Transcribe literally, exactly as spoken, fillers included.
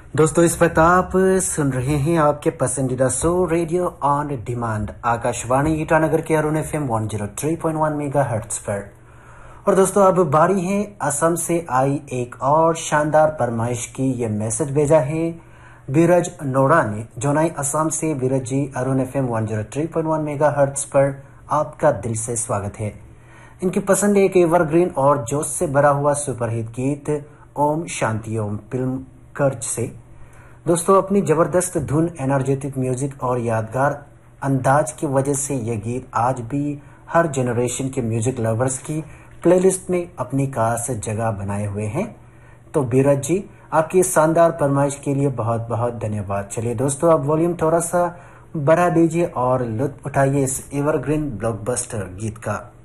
दोस्तों, इस वक्त आप सुन रहे हैं आपके पसंदीदा show radio on demand Akashvani Itanagar के Arun F M one zero three point one mega hertz पर। और दोस्तों, अब बारी है असम से आई एक और शानदार फरमाइश की। ये मैसेज भेजा है बीरज नोड़ा ने, जोनाई असम से। बीरज जी, Arun F M one zero three point one mega hertz पर आपका दिल से स्वागत है। इनकी पसंद एक एवरग्रीन और जोश से भरा हुआ सुपरहिट गीत ओम शांति ओम फिल्म कर्ज से। दोस्तों, अपनी जबरदस्त धुन, एनर्जेटिक म्यूजिक और यादगार अंदाज की वजह से यह गीत आज भी हर जनरेशन के म्यूजिक लवर्स की प्लेलिस्ट में अपनी खास जगह बनाए हुए हैं। तो बीरज जी, आपकी इस शानदार फरमाइश के लिए बहुत बहुत धन्यवाद। चलिए दोस्तों, अब वॉल्यूम थोड़ा सा बढ़ा दीजिए और लुत्फ उठाइए इस एवरग्रीन ब्लॉकबस्टर गीत का।